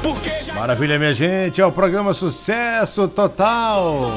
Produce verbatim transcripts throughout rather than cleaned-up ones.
Maravilha, minha gente, é o programa Sucesso Total.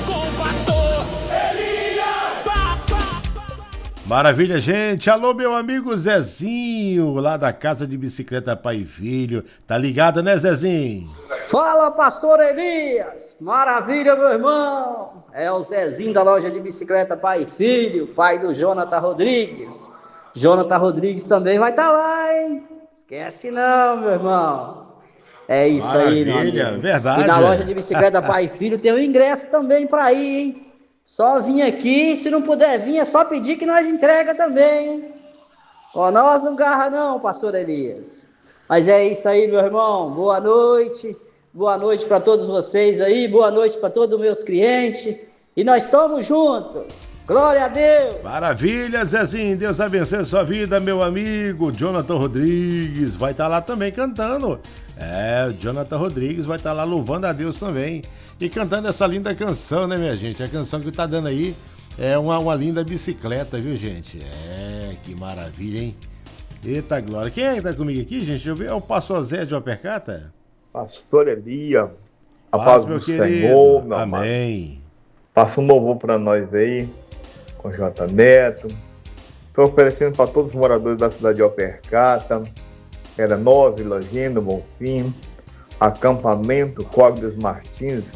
Maravilha, gente. Alô, meu amigo Zezinho, lá da Casa de Bicicleta Pai e Filho. Tá ligado, né, Zezinho? Fala, pastor Elias. Maravilha, meu irmão. É o Zezinho da loja de bicicleta Pai e Filho, pai do Jonathan Rodrigues. Jonathan Rodrigues também vai estar tá lá, hein? Esquece não, meu irmão. É isso. Maravilha, aí, meu amigo. Verdade. E na loja de bicicleta Pai e Filho tem um ingresso também pra ir, hein? Só vir aqui, se não puder vir, é só pedir que nós entrega também, hein? Ó, nós não garra não, pastor Elias. Mas é isso aí, meu irmão. Boa noite. Boa noite para todos vocês aí. Boa noite para todos os meus clientes. E nós estamos juntos. Glória a Deus. Maravilha, Zezinho. Deus abençoe a sua vida, meu amigo. Jonathan Rodrigues vai estar lá também cantando. É, o Jonathan Rodrigues vai estar lá louvando a Deus também. E cantando essa linda canção, né, minha gente? A canção que tá dando aí é uma, uma linda bicicleta, viu, gente? É, que maravilha, hein? Eita glória. Quem é que tá comigo aqui, gente? Deixa eu ver. É o pastor Zé de Opercata? Pastor Elias. A paz, paz meu do querido. Senhor, meu amém. Amado. Passa um louvor pra nós aí, com o J. Neto. Estou oferecendo para todos os moradores da cidade de Opercata, Era Nova, Vila Genda, Bonfim, Acampamento, Código dos Martins,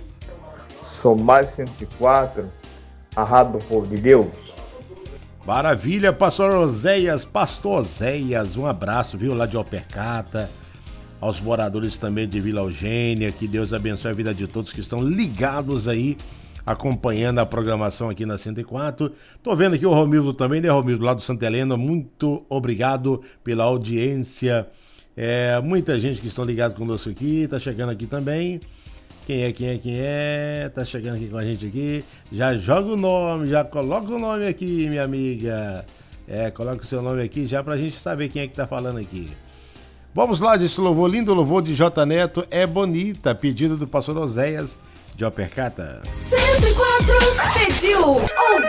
Somar cento e quatro, a Rádio do Povo de Deus. Maravilha, pastor Oséias, pastor Oséias, um abraço, viu, lá de Opercata, aos moradores também de Vila Eugênia, que Deus abençoe a vida de todos que estão ligados aí, acompanhando a programação aqui na cento e quatro. Tô vendo aqui o Romildo também, né, Romildo, lá do Santa Helena, muito obrigado pela audiência, é, muita gente que estão ligados conosco aqui, tá chegando aqui também. Quem é, quem é, quem é? Tá chegando aqui com a gente aqui. Já joga o nome, já coloca o nome aqui, minha amiga. É, coloca o seu nome aqui já pra gente saber quem é que tá falando aqui. Vamos lá desse louvor, lindo louvor de J. Neto, É Bonita, pedido do pastor Oséias de Opercata. cento e quatro pediu, ouviu.